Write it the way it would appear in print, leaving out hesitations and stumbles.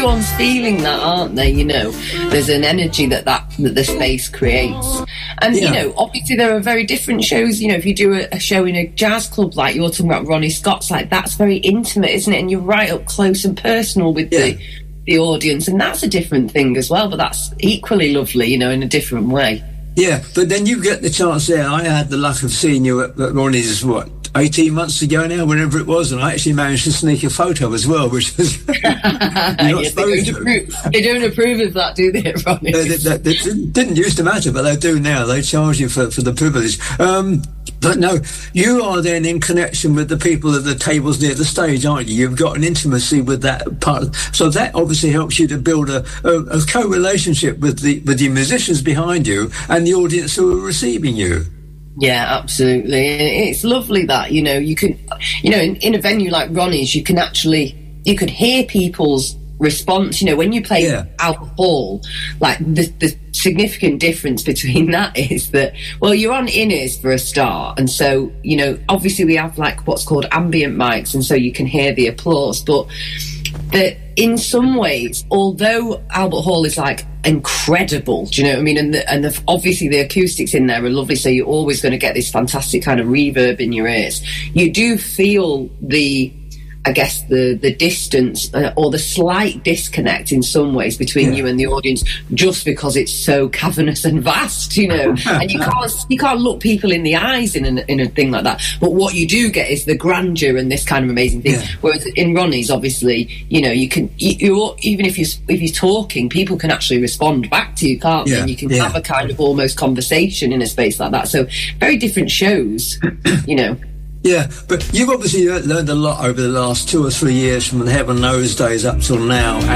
everyone's feeling that, aren't they? You know, there's an energy that the space creates. And, you know, obviously there are very different shows. You know, if you do a show in a jazz club, like you're talking about Ronnie Scott's, like that's very intimate, isn't it? And you're right up close and personal with the audience. And that's a different thing as well, but that's equally lovely, you know, in a different way. Yeah, but then you get the chance there. I had the luck of seeing you at Ronnie's, 18 months ago now, whenever it was, and I actually managed to sneak a photo as well, which was you're not supposed to. They don't approve of that, do they, Ronnie? It didn't used to matter, but they do now. They charge you for the privilege. But no, you are then in connection with the people at the tables near the stage, aren't you? You've got an intimacy with that part. So that obviously helps you to build a co-relationship with the musicians behind you and the audience who are receiving you. Yeah, absolutely. It's lovely that, you know, you can, you know, in a venue like Ronnie's, you could hear people's response. You know, when you play Albert Hall, like the significant difference between that is that, well, you're on in-ears for a start, and so, you know, obviously we have like what's called ambient mics, and so you can hear the applause, but that in some ways, although Albert Hall is like incredible, do you know what I mean? And obviously the acoustics in there are lovely, so you're always going to get this fantastic kind of reverb in your ears. You do feel the distance or the slight disconnect in some ways between you and the audience, just because it's so cavernous and vast, you know, and you can't look people in the eyes in a thing like that. But what you do get is the grandeur and this kind of amazing thing. Whereas in Ronnie's, obviously, you know, even if you're talking, people can actually respond back to you, can't they? And you can have a kind of almost conversation in a space like that. So very different shows, you know. Yeah, but you've obviously learned a lot over the last 2 or 3 years from the Heaven Knows days up till now.